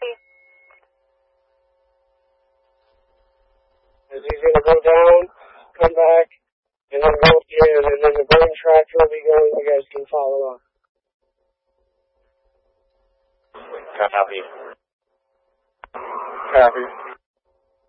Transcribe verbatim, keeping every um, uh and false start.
Copy. As he's going to go down, come back, and then go again, and then the burn tractor will be going. You guys can follow up. Copy. Copy.